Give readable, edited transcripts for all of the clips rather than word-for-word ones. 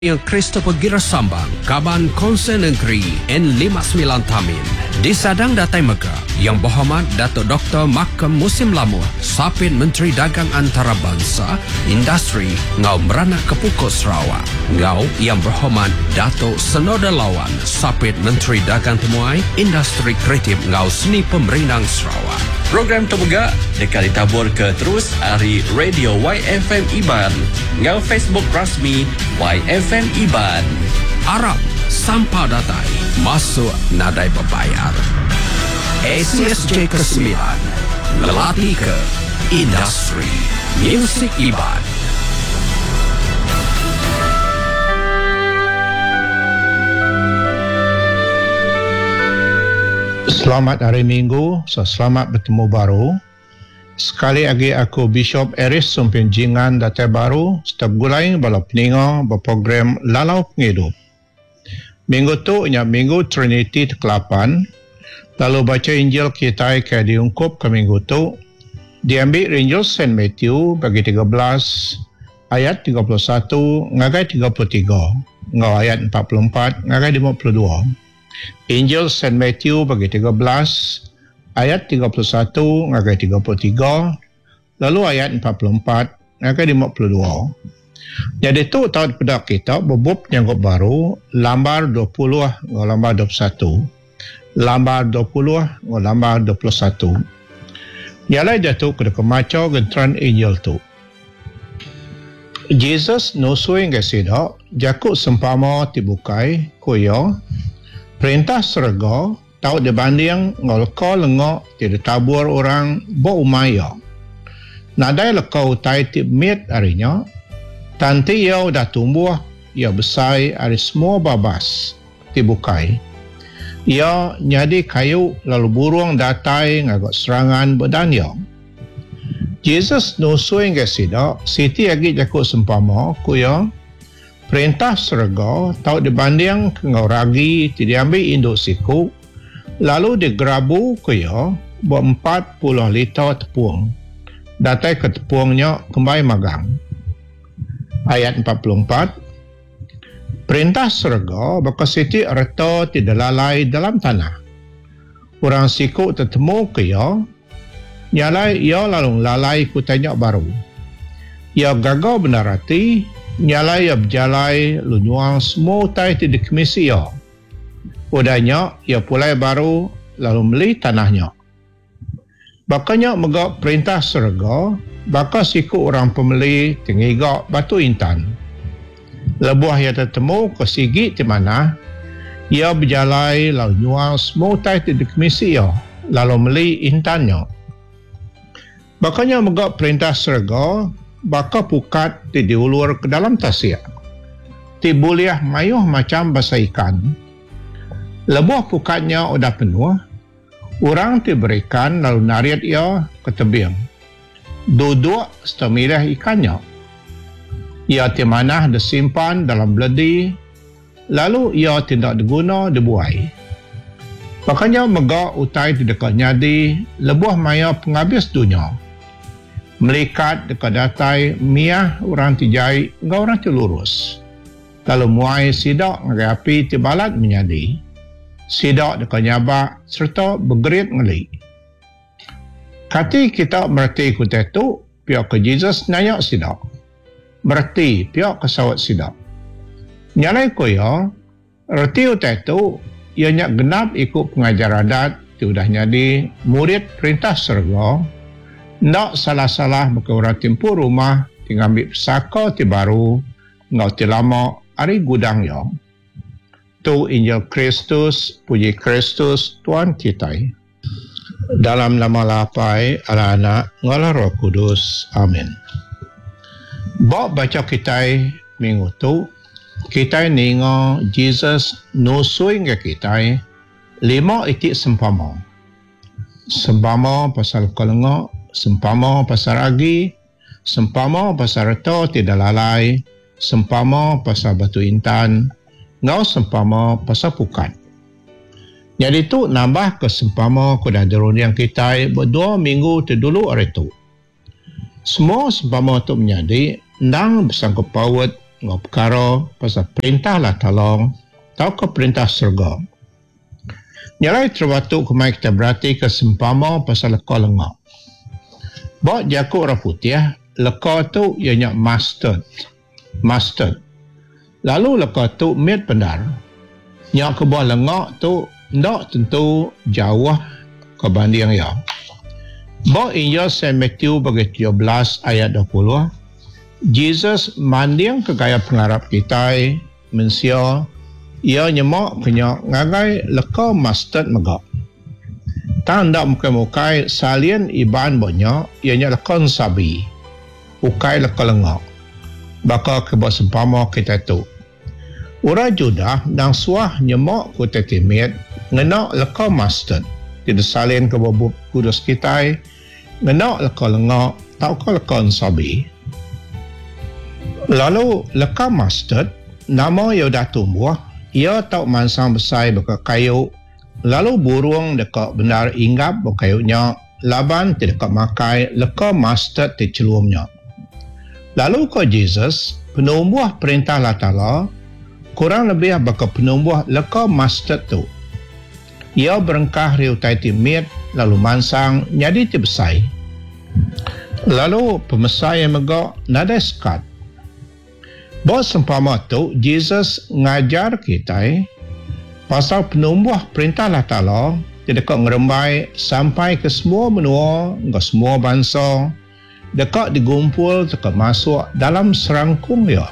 yang Christopher Girasambang, Kaban Konsen Negeri N59 Tamin. Di Sadang Datai Mega, Yang Berhormat Datuk Dr. Makam Musim Lamuh, Sapit Menteri Dagang Antarabangsa, Industri, Ngau Meranak Kepukut Sarawak. Ngau Yang Berhormat Datuk Senoda Lawan, Sapit Menteri Dagang Temuai, Industri Kreatif Ngau Seni Pemerintah Sarawak. Program Tebegak dekat ditabur ke terus hari Radio YFM Iban, ngau Facebook rasmi YFM Iban. Arab sampah datai masuk nadai berbayar. ACSJ ke-9 melatih ke industri muzik Iban. Selamat hari Minggu, selamat bertemu baru. Sekali lagi aku Bishop Eris Sumpin Jingan Datai Baru, setiap gulai bala peninga berprogram Lalau Pengidup. Minggu tu nya Minggu Trinity ke-8, lalu baca Injil kita ke diungkup ke minggu tu, diambil Injil St. Matthew bagi 13, ayat 31, ngagai 33, ngau ayat 44, ngagai 52. Injil St. Matthew bagi 13, ayat 31 ngagai 33, lalu ayat 44 ngagai 52. Jadi tu tahun pada kita bebub nyanggup baru lambar 20 ngau lambar 21, lambar 20 ngau lambar 21. Ialah jatuh ke macau gentran Injil tu. Jesus nusui ngasida jakut sempama tibukai koyo perintah serga tahu dibanding ngolko lengok tidak tabur orang berumaya. Nadai lekau utai tip mit harinya, tanti ia dah tumbuh, ia besar hari semua babas tibukai. Ia nyadi kayu lalu burung datai ngagak serangan bedanya. Jesus nusui ngasida siti agi jakut sempama kuya perintah serga tahu dibanding ngau ragi tidak ambil induk siku lalu digerabu kaya buat 40 liter tepung. Datai ke tepungnya kembali magang. Ayat 44. Perintah serga berkesiti reta tidak lalai dalam tanah. Orang siku tertemu kaya nyalai ia lalu lalai kutanya baru. Ia gagal benar hati nyalai ia berjalai lunyuang semua utai tidak kemisi ia. Udahnya ia pulai baru lalu beli tanahnya. Bakanya megak perintah serga, baka siku orang pembeli tinggiga batu intan. Lebuah ia tertemu ke sigi di mana ia berjalai lalu nyuang semua utai tidak kemisi ia lalu beli intannya. Bakanya megak perintah serga, baka pukat diulur ke dalam tasya. Tibuliah mayuh macam basa ikan. Lebuh pukatnya sudah penuh, orang diberikan lalu nariat ia ke tebing. Duduk setemirah ikannya. Ia timanah disimpan dalam beledi, lalu ia tidak diguna dibuai. Makanya megak utai di dekat nyadi, lebuh maya penghabis dunia. Melikat dekat datai, miah orang tijai, ngau orang lurus. Lalu muai sidak ngapi tibalat menyadi. Sidak dekat nyabak serta bergerit ngeli. Kati kita berarti kutai tu, pihak ke Jesus nayak sidak. Berarti pihak ke sawat sidak. Nyalai koya, reti utai tu, ia nyak genap ikut pengajar adat, tiudah nyadi murid perintah serga, nak salah-salah bukan orang tempur rumah, tinggal ambil pesaka ti baru, ngau ti lama, hari gudang yang. Tu Injil Kristus, puji Kristus, Tuhan kita. Dalam nama lapai, ala anak, ngala roh kudus. Amin. Bak baca kita minggu tu, kita ningo Jesus nusui ke kita 5 itik sempama. Sempama pasal kelengok, sempama pasal ragi, sempama pasal reto tidak lalai, sempama pasal batu intan, ngau sempama pasal pukat. Jadi tu nambah ke sempama kuda derun yang kita berdua minggu terdulu hari tu. Semua sempama tu menjadi ndang bersangkut paut ngau perkara pasal perintah lah tolong tau ke perintah surga. Nyalai terbatuk kemai kita berarti ke sempama pasal leka lengak. Bawa jakuk orang putih, leka tu ianya mustard. Lalu leka tu mit pendar. Nyak ke bawah lengak tu tak tentu jauh kebanding ya. Bawa Injil Saint Matthew bagi 17 ayat 20. Jesus manding ke gaya pengarap kita mensia ia nyemak kena ngagai leka mustard megak. Tanda mukai-mukai salien iban banyak ianya leka sabi. Ukai leka lengak. Baka ke bawah sempama kita tu. Orang Judah dan suah nyemak ku tetimit ngenak leka mustard. Tidak salin ke bawah kudus kita ngenak leka lengak tau ke leka sabi. Lalu leka mustard nama ia dah tumbuh, ia tak mansang besar beka kayu. Lalu burung dekat benar inggap berkayunya, laban tidak makai leka mustard dicelumnya. Lalu ke Jesus, penumbuh perintah Allah Ta'ala, kurang lebih baka penumbuh leka mustard tu. Ia berengkah riutai timit, lalu mansang nyadi tibesai. Lalu pemesai yang megak nada sekat. Bahawa sempama tu, Jesus ngajar kita pasal penumbuh perintah Allah Ta'ala dekat ngerembai sampai ke semua menua, ke semua bangsa, dekat digumpul, dekat masuk dalam serangkung dia.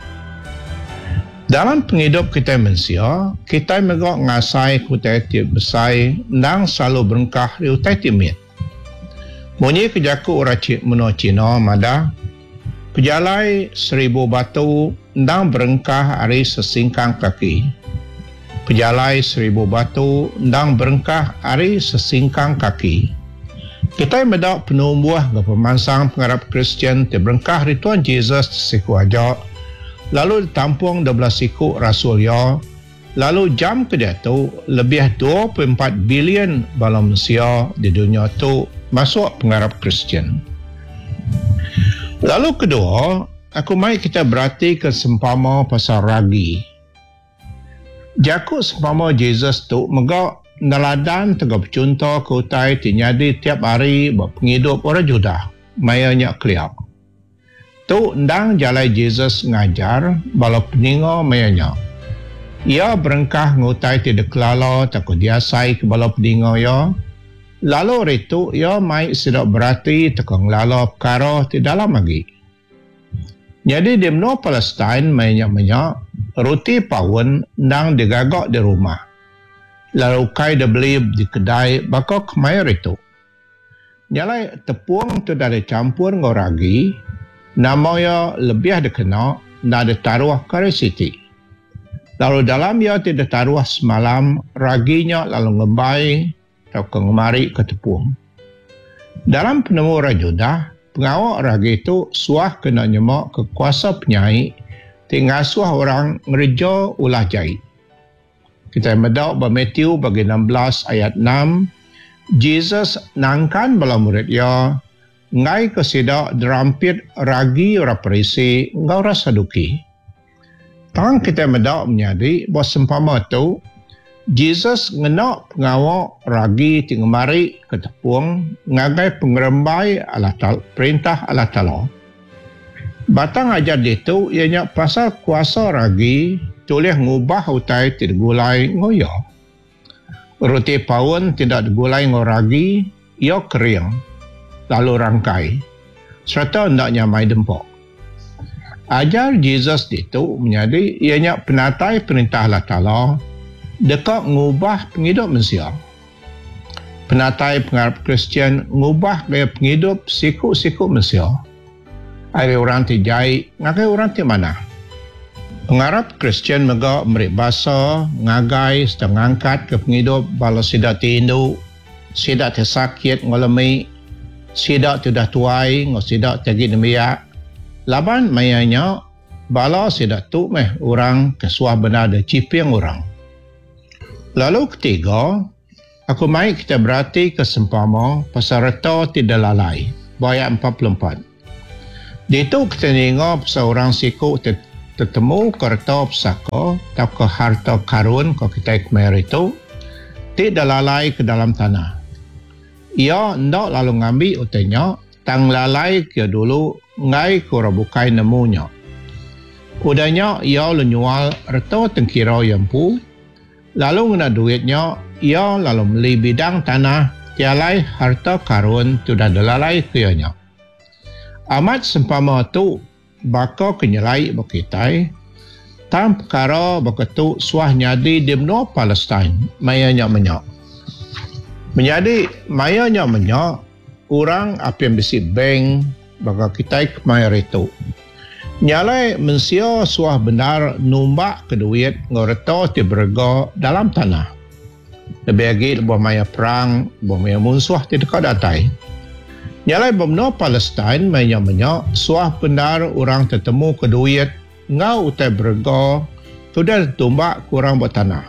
Dalam penghidup kita manusia, kita megak ngasai kutai tiap besar dan selalu berengkah riutai timit. Bunyi kejaku orang menua Cina mada, pejalai 1000 batu dan berengkah hari sesingkang kaki. Pejalai 1000 batu dan berengkah hari sesingkang kaki. Kita mendak penumbuh ke pemansang pengharap Kristian berengkah hari Tuhan Jesus siku aja. Lalu ditampung 12 siku Rasul ya. Lalu jam kedua tu lebih 24 bilion bala manusia di dunia tu masuk pengharap Kristian. Lalu kedua, aku mai kita berarti ke sempama pasal ragi. Jakut sempama Jesus tu megak neladan tegap contoh ke utai tinyadi tiap hari berpenghidup orang Judah. Mayanya keliak. Tu ndang jalai Jesus ngajar bala peninga mayanya. Ia berengkah ngutai tidak kelala takut diasai ke bala peninga ya. Lalu itu ia mai sedap berarti tekang lala perkara di dalam lagi. Jadi di menua Palestin banyak-banyak roti pawon nang digagak di rumah. Lalu kai dia beli di kedai bakal kemair itu. Nyalai tepung tu dah dicampur dengan ragi, nama ia lebih dikenal dan ditaruh ke resiti. Lalu dalam ia tidak taruh semalam, raginya lalu ngembai atau kemari ke tepung. Dalam penemu orang Judah, pengawal ragi itu suah kena nyemak ke kuasa penyai tinggal suah orang ngereja ulah jahit. Kita mendak Matthew bagi 16 ayat 6, Jesus nangkan bala murid ya ngai ke sidak derampit ragi ora perisi ngau rasa duki. Tang kita mendak menyadi bahawa sempama tu Jesus ngenak pengawal ragi tinggal mari ke tepung ngagai pengerembai Allah Ta'ala, perintah Allah Ta'ala. Batang ajar itu ianya pasal kuasa ragi boleh ngubah utai tidak gulai ngoyo. Roti pawon tidak digulai ngoragi, ia kering, lalu rangkai, serta hendaknya mai dempok. Ajar Jesus itu menjadi ianya penatai perintah Allah Ta'ala dekat ngubah penghidup manusia. Penatai pengharap Kristian ngubah gaya penghidup siku-siku manusia. Ada orang tijai, ngagai orang ti mana? Pengharap Kristian megak merik basa, ngagai, sedang angkat ke penghidup bala sidak tindu, sidak tersakit ngalami, sidak tidak tuai, sidak tagi demiak. Laban mayanya, bala sidak tu meh orang kesuah benar de ciping orang. Lalu ketiga, aku mai kita berarti kesempama pasal reta tidak lalai. Ayat 44. Di itu kita tengok pasal orang siku tetemu kereta pesaka atau ke harta karun ko kita kemer itu tidak lalai ke dalam tanah. Ia ndak lalu ngambil utenya tang lalai ke dulu ngai kura bukai nemunya. Udahnya ia lenyual reto tengkira yang pu, lalu ngena duitnya ia lalu beli bidang tanah tialai harta karun sudah dalalai kuyanya. Amat sempama tu baka kenyelai bakitai tam perkara baketu suah nyadi di benua Palestin mayanya menyak. Menjadi mayanya menyak orang apa yang besi bank baka kita kemayar itu. Nyalai mensia suah benar numbak ke duit ngoreta ti berga dalam tanah. Lebih lagi lebih maya perang, lebih maya musuh ti dekat datai. Nyalai benua Palestin mayanya menyak suah benar orang tertemu ke duit ngau utai berga sudah tumbak kurang buat tanah.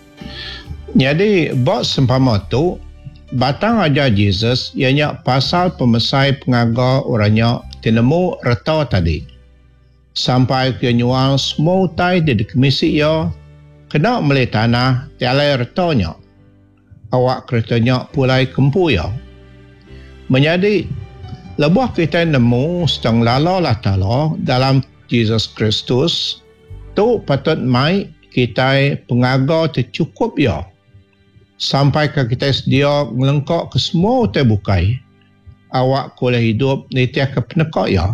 Jadi buat sempama tu batang aja Jesus ianya pasal pemesai pengaga orangnya tinemu reta tadi. Sampai ke nyual semua utai di komisi ia kena meli tanah tialai retanya. Awak keretanya pulai kempu ya. Menjadi lebuh kita nemu setang lala lah tala dalam Jesus Kristus tu patut mai kita pengaga tercukup ya. Sampai ke kita sedia melengkak ke semua utai bukai. Awak boleh hidup ni tiap ke penekak ya.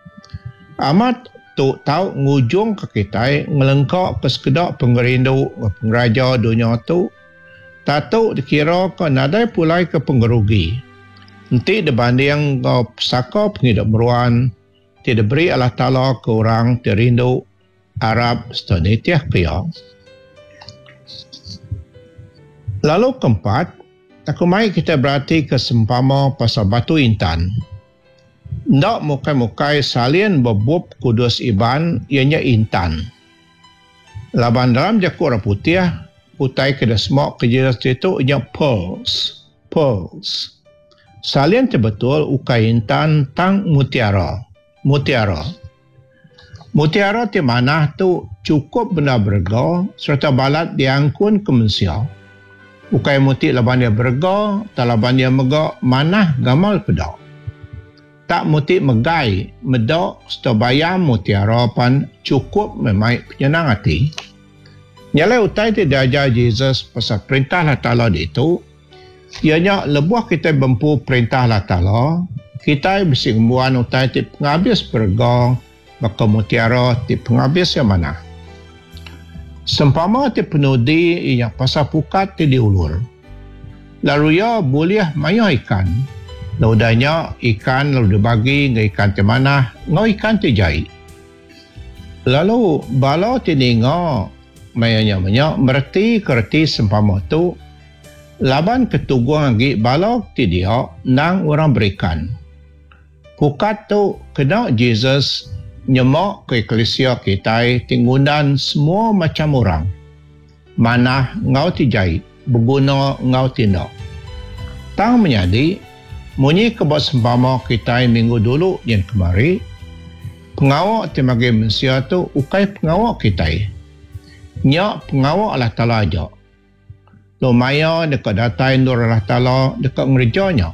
Amat tu tahu ngujung ke kita ngelengkak ke sekedar pengerindu pengraja dunia tu tak tahu dikira ke nadai pulai ke pengerugi. Nanti dibanding ke pesaka penghidup meruan tidak beri Allah Ta'ala ke orang terindu Arab setenitiah kaya. Lalu keempat, aku mai kita berarti ke sempama pasal batu intan. Ndak mukai-mukai salin bebup kudus iban ianya intan. Laban dalam jaku orang putih, utai ke desmok ke jelas itu ianya pearls. Pearls. Salin terbetul ukai intan tang mutiara. Mutiara. Mutiara di mana tu cukup benda berga serta balat diangkun ke Malaysia. Ukai muti laban dia berga, talaban dia megak manah gamal pedak. Tak muti megai, medak setabaya mutiara pan cukup memai penyenang hati. Nyalai utai tidak ajar Jesus pasal perintah Allah Ta'ala itu, ianya lebuh kita bempu perintah Allah Ta'ala, kita besi kembuan utai ti penghabis berga, maka mutiara ti penghabis yang mana. Sempama ti penudi yang pasal pukat ti diulur. Lalu ia boleh maya ikan. Laudanya ikan lalu dibagi ke ikan ti mana, ngau ikan ti jai. Lalu bala ti ninga mayanya menyak merti kerti sempama tu laban ketuguang lagi bala ti dia nang orang berikan. Pukat tu kena Jesus nyemak ke eklesia kita tinggundan semua macam orang. Manah ngau ti jai, berguna ngau tindak. Tang menyadi munyi kebab sempama kita minggu dulu yang kemari, pengawak ti magi Malaysia tu ukai pengawak kita. Nya pengawak Allah Ta'ala aja. Lumaya dekat datai nur Allah Ta'ala dekat ngerjanya.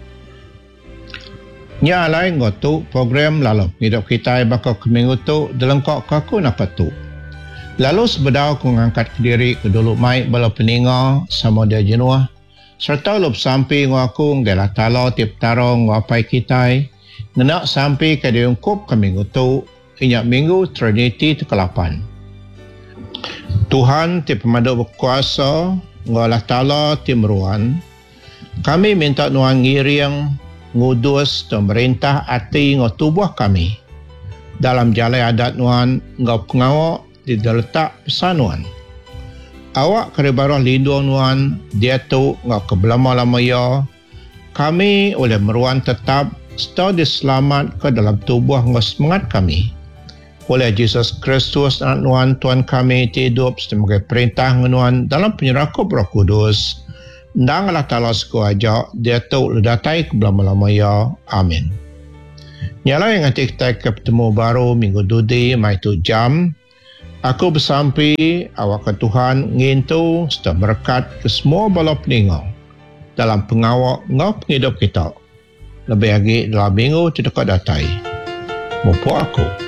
Nya lain gotu program lalu hidup kita bakal ke minggu tu delengkak kaku nak tu. Lalu sebedau ku ngangkat ke diri ke dulu mai bala peninga sama dia jenuah. Serta lup sampai ngaku ngela Ta'ala tiap tarong ngapai kita ngenak sampai ke diungkup ke minggu tu inyak minggu Trinity ke-8. Tuhan ti pemaduk berkuasa ngalah Ta'ala ti meruan. Kami minta nuan ngiring ngudus dan merintah hati ngau tubuh kami dalam jalan adat nuan ngau pengawak di letak pesan nuan. Awak keribarah lindung nuan dia tu ngau kebelama-lama ya kami oleh meruan tetap serta diselamat ke dalam tubuh ngau semangat kami oleh Jesus Kristus anak nuan Tuhan kami hidup sebagai perintah nuan dalam penyerakup Roh Kudus dan Allah Ta'ala sekuaja dia tu ledatai ke belama-lama ya amin. Nyala yang nanti kita ketemu baru minggu dudi mai tu jam. Aku bersampi awak ke Tuhan ngintu serta berkat ke semua bala peningau dalam pengawak ngau penghidup kita. Lebih lagi dalam minggu terdekat datai. Mumpuk aku.